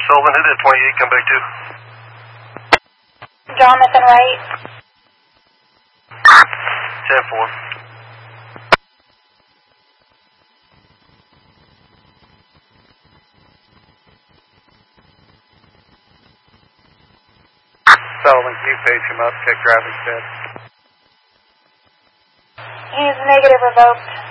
Sullivan, who did 28 come back to? Jonathan Wright. 10-4. Sullivan, can you page him up, check driving stats? He's negative revoked.